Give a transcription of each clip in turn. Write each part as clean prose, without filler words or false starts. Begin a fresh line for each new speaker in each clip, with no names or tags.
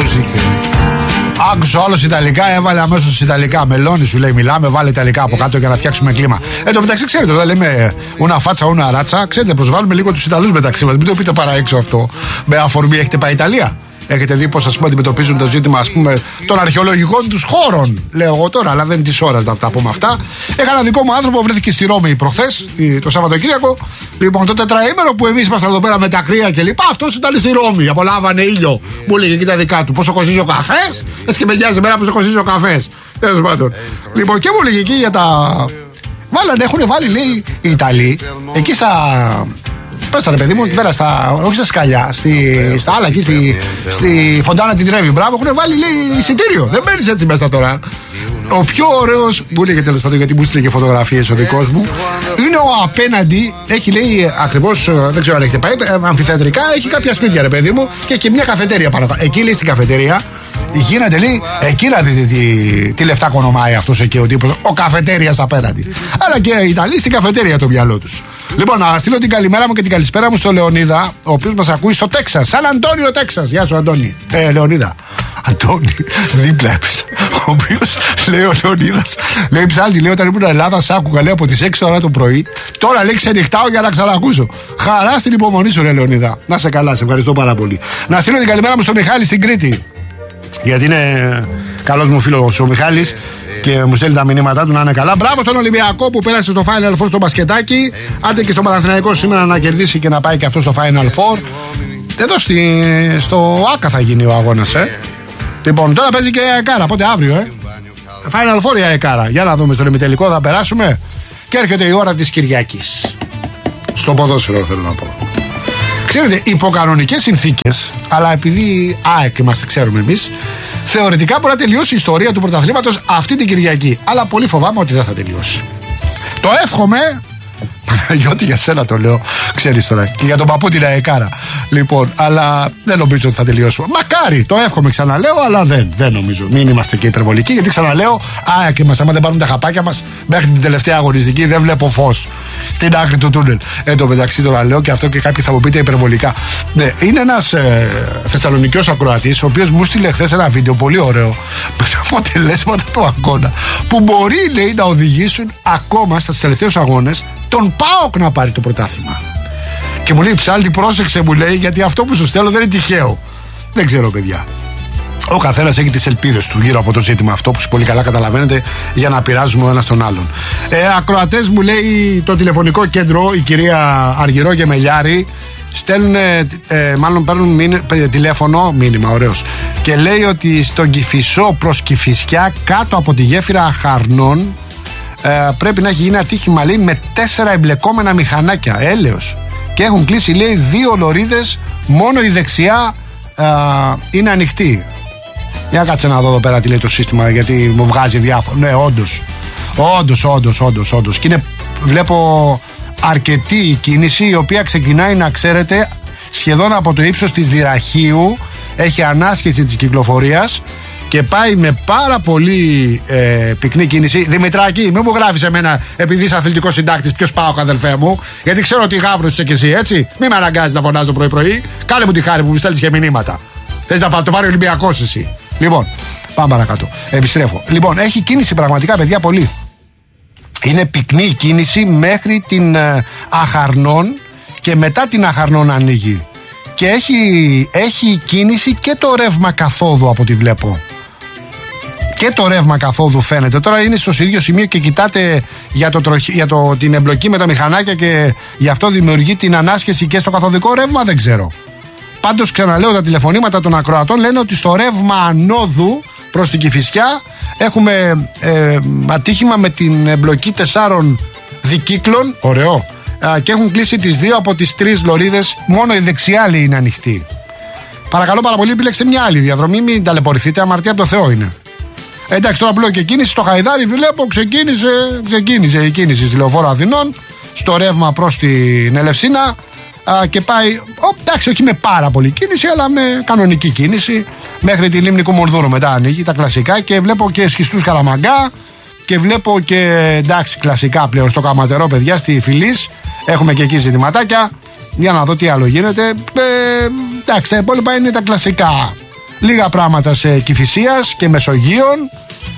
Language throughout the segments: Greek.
είχε. Άκουσε όλος Ιταλικά, έβαλε αμέσως Ιταλικά. Μελώνει σου λέει, μιλάμε, βάλε Ιταλικά από κάτω για να φτιάξουμε κλίμα. Εν τω μεταξύ, ξέρετε, όταν λέμε una φάτσα, una ράτσα, ξέρετε, προσβάλλουμε λίγο τους Ιταλούς μεταξύ μας. Μην το πείτε παρά έξω αυτό. Με αφορμή, έχετε πάει Ιταλία? Έχετε δει πώς, ας πούμε, αντιμετωπίζουν το ζήτημα, ας πούμε, των αρχαιολογικών τους χώρων? Λέω εγώ τώρα, αλλά δεν είναι της ώρας να τα πούμε αυτά. Είχα ένα δικό μου άνθρωπο που βρέθηκε στη Ρώμη προχθές, το Σαββατοκύριακο. Λοιπόν, το τετραήμερο που εμείς ήμασταν εδώ πέρα με τα κρύα και λοιπά, αυτός ήταν στη Ρώμη. Απολάβανε ήλιο. Μου έλεγε εκεί τα δικά του. Πόσο κοστίζει ο καφές? Έτσι και με νοιάζει εμένα πόσο κοστίζει ο καφές. Τέλος πάντων. Λοιπόν, και μου έλεγε εκεί για τα. Έχουν βάλει, λέει, οι Ιταλοί εκεί στα. Πες τα ρε παιδί μου, εκεί πέρα όχι στα σκαλιά, στα άλλα εκεί, στη Φοντάνα την Τρέβη. Μπράβο, έχουν βάλει, λέει, εισιτήριο. Δεν μπαίνεις έτσι μέσα τώρα. Ο πιο ωραίος, μου λέγε τέλος πάντων, γιατί μου στείλε και φωτογραφίες ο δικός μου, είναι ο απέναντι. Έχει, λέει, ακριβώς, δεν ξέρω αν έχετε πάει, αμφιθεατρικά, έχει κάποια σπίτια ρε παιδί μου και έχει μια καφετέρια παραπάνω. Εκεί, λέει, στην καφετέρια γίνεται, λέει, εκεί να δείτε τι λεφτά κονομάει αυτός εκεί ο τύπος, ο καφετέριας απέναντι. Αλλά και οι Ιταλοί στην καφετέρια το μυαλό τους. Λοιπόν, να στείλω την καλημέρα μου και την καλησπέρα μου στο Λεωνίδα, ο οποίος μας ακούει στο Τέξας, Σαν Αντώνιο, Τέξας. Γεια σου, Αντώνη. Λεωνίδα. Αντώνη, δίπλα έπεσα. Ο οποίος, λέει ο Λεωνίδας, λέει, ψάλτη, λέει, όταν ήμουν Ελλάδα, σ' άκουγα, λέει, από τις 6 ώρα το πρωί. Τώρα, λέει, ξενυχτάω για να ξανακούσω. Χαρά στην υπομονή σου, ρε Λεωνίδα. Να σε καλά, σε ευχαριστώ πάρα πολύ. Να στείλω την καλημέρα μου στο Μιχάλη στην Κρήτη. Γιατί είναι καλός μου φίλος ο Μιχάλης και μου στέλνει τα μηνύματά του να είναι καλά. Μπράβο στον Ολυμπιακό που πέρασε στο Final Four στο μπασκετάκι. Άντε και στο Παναθηναϊκό σήμερα να κερδίσει και να πάει και αυτό στο Final Four. Εδώ στο ΆΚΑ θα γίνει ο αγώνας, Λοιπόν, τώρα παίζει και η ΑΕΚΑΡΑ, οπότε αύριο, Final Four η ΑΕΚΑΡΑ. Για να δούμε στο ημιτελικό, θα περάσουμε. Και έρχεται η ώρα της Κυριακής. Στο ποδόσφαιρο θέλω να πω. Ξέρετε, υπό κανονικές συνθήκες, αλλά επειδή ΑΕΚ είμαστε, ξέρουμε εμείς, θεωρητικά μπορεί να τελειώσει η ιστορία του πρωταθλήματος αυτή την Κυριακή. Αλλά πολύ φοβάμαι ότι δεν θα τελειώσει. Το εύχομαι. Παναγιώτη, για σένα το λέω, ξέρεις τώρα, και για τον παππού την ΑΕΚΑΡΑ. Λοιπόν, αλλά δεν νομίζω ότι θα τελειώσουμε. Μακάρι, το εύχομαι, ξαναλέω, αλλά δεν νομίζω. Μην είμαστε και υπερβολικοί, γιατί ξαναλέω, και μας, άμα δεν πάρουν τα χαπάκια μας μέχρι την τελευταία αγωνιστική, δεν βλέπω φως στην άκρη του τούνελ. Εν τω μεταξύ τώρα λέω και αυτό και κάποιοι θα μου πείτε υπερβολικά. Ναι, είναι ένας Θεσσαλονικιός ακροατής, ο οποίος μου στείλε χθες ένα βίντεο πολύ ωραίο με τα αποτελέσματα του αγώνα που μπορεί, λέει, να οδηγήσουν ακόμα στους τελευταίους αγώνες τον ΠΑΟΚ να πάρει το πρωτάθλημα. Και μου λέει, ψάλτη, πρόσεξε, μου λέει, γιατί αυτό που σου στέλνω δεν είναι τυχαίο. Δεν ξέρω, παιδιά. Ο καθένας έχει τις ελπίδες του γύρω από το ζήτημα αυτό που πολύ καλά καταλαβαίνετε, για να πειράζουμε ο ένας τον άλλον. Ακροατές, μου λέει το τηλεφωνικό κέντρο, η κυρία Αργυρό και Μελιάρη, στέλνουν, μάλλον παίρνουν τηλέφωνο, μήνυμα, ωραίος, και λέει ότι στον Κηφισό προς Κηφισιά, κάτω από τη γέφυρα Αχαρνών, πρέπει να έχει γίνει ατύχημα, λέει, με 4 εμπλεκόμενα μηχανάκια, έλεος, και έχουν κλείσει, λέει, 2 λωρίδες, μόνο η δεξιά είναι ανοιχτή. Για κάτσε να δω εδώ πέρα τι λέει το σύστημα, γιατί μου βγάζει διάφορα. Ναι, όντως. Και είναι, βλέπω, αρκετή κίνηση, η οποία ξεκινάει, να ξέρετε, σχεδόν από το ύψος της Δυραχείου, έχει ανάσχεση της κυκλοφορίας και πάει με πάρα πολύ πυκνή κίνηση. Δημητράκη, μην μου γράφεις εμένα επειδή είσαι αθλητικός συντάκτης ποιος πάω, αδελφέ μου, γιατί ξέρω ότι γάβρος είσαι κι εσύ, έτσι. Μην με αναγκάζεις να φωνάζω πρωί-πρωί. Κάνε μου τη χάρη που μου στέλνεις και μηνύματα. Θες να το πάρει ο Ολυμπιακός εσύ. Λοιπόν, πάμε παρακάτω. Επιστρέφω. Λοιπόν, έχει κίνηση πραγματικά, παιδιά, πολύ. Είναι πυκνή η κίνηση μέχρι την Αχαρνών και μετά την Αχαρνών ανοίγει. Και έχει κίνηση και το ρεύμα καθόδου από ό,τι βλέπω. Και το ρεύμα καθόδου φαίνεται. Τώρα είναι στο ίδιο σημείο και κοιτάτε για την εμπλοκή με τα μηχανάκια και γι' αυτό δημιουργεί την ανάσχεση και στο καθοδικό ρεύμα, δεν ξέρω. Πάντως, ξαναλέω, τα τηλεφωνήματα των ακροατών λένε ότι στο ρεύμα ανόδου προς την Κηφισιά έχουμε ατύχημα με την εμπλοκή 4 δικύκλων. Ωραίο. Και έχουν κλείσει τις 2 από τις 3 λωρίδες. Μόνο η δεξιά, λέει, είναι ανοιχτή. Παρακαλώ πάρα πολύ, επιλέξτε μια άλλη διαδρομή. Μην ταλαιπωρηθείτε, αμαρτία από το Θεό είναι. Εντάξει, τώρα απλό και κίνηση στο Χαϊδάρι, βλέπω, ξεκίνησε η κίνηση στη Λεωφόρο Αθηνών, στο ρεύμα προς την Ελευσίνα. Και πάει, εντάξει, όχι με πάρα πολύ κίνηση, αλλά με κανονική κίνηση μέχρι τη λίμνη Κουμουνδούρου. Μετά ανοίγει τα κλασικά και βλέπω και Σχιστούς Καραμαγκά και βλέπω και, εντάξει, κλασικά πλέον στο Καματερό, παιδιά, στη Φυλής. Έχουμε και εκεί ζητηματάκια. Για να δω τι άλλο γίνεται. Εντάξει, τα υπόλοιπα είναι τα κλασικά. λίγα πράγματα σε Κηφισίας και Μεσογείων,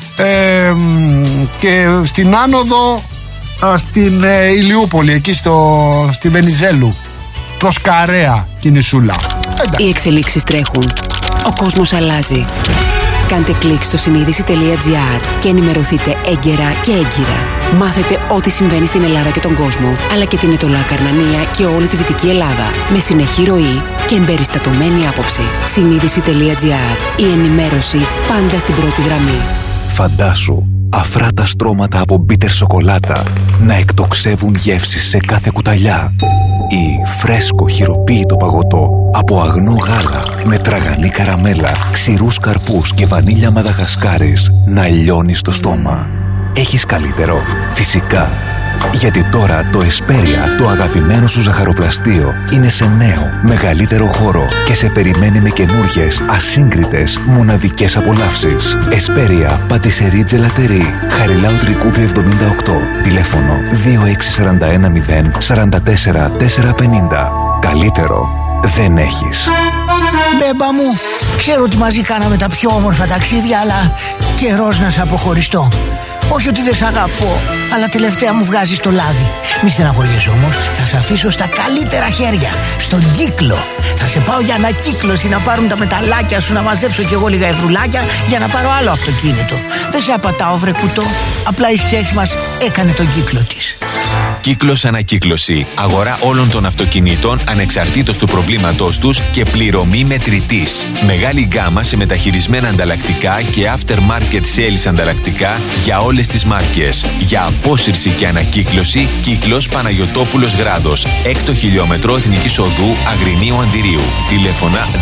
και στην άνοδο στην Ηλιούπολη, εκεί στη Βενιζέλου, προς Καρέα, κινησούλα.
Οι εξελίξεις τρέχουν. Ο κόσμος αλλάζει. Κάντε κλικ στο συνείδηση.gr και ενημερωθείτε έγκαιρα και έγκυρα. Μάθετε ό,τι συμβαίνει στην Ελλάδα και τον κόσμο, αλλά και την Ετωλά Καρνανία και όλη τη Δυτική Ελλάδα, με συνεχή ροή και εμπεριστατωμένη άποψη. Συνείδηση.gr. Η ενημέρωση πάντα στην πρώτη γραμμή.
Φαντάσου αφράτα στρώματα από μπίτερ σοκολάτα να εκτοξεύουν γεύσεις σε κάθε κουταλιά, ή φρέσκο χειροποίητο παγωτό από αγνό γάλα με τραγανή καραμέλα, ξηρούς καρπούς και βανίλια μαδαγασκάρης να λιώνει στο στόμα. Έχεις καλύτερο? Φυσικά. Γιατί τώρα το Εσπέρια, το αγαπημένο σου ζαχαροπλαστείο, είναι σε νέο, μεγαλύτερο χώρο και σε περιμένει με καινούργιες, ασύγκριτες, μοναδικές απολαύσεις. Εσπέρια, πατησερί τζελατερί, Χαριλάου Τρικούπη 78, τηλέφωνο 2641 044 450. Καλύτερο δεν έχεις.
Μπέμπα μου, ξέρω ότι μαζί κάναμε τα πιο όμορφα ταξίδια, αλλά καιρός να σε αποχωριστώ. Όχι ότι δεν σ' αγαπώ, αλλά τελευταία μου βγάζεις το λάδι. Μη στεναχωριέσαι όμως, θα σε αφήσω στα καλύτερα χέρια, στον Κύκλο. Θα σε πάω για ανακύκλωση, να πάρουν τα μεταλλάκια σου, να μαζέψω κι εγώ λίγα ευρουλάκια για να πάρω άλλο αυτοκίνητο. Δεν σε απατάω, βρε κουτό, απλά η σχέση μας έκανε τον κύκλο της.
Κύκλος Ανακύκλωση. Αγορά όλων των αυτοκινήτων ανεξαρτήτως του προβλήματός τους και πληρωμή μετρητής. Μεγάλη γκάμα σε μεταχειρισμένα ανταλλακτικά και aftermarket sales ανταλλακτικά για όλες τις μάρκες. Για απόσυρση και ανακύκλωση, Κύκλος Παναγιωτόπουλος Γράδος. 6ο χιλιόμετρο Εθνικής Οδού Αγρινίου Αντιρίου. Τηλέφωνα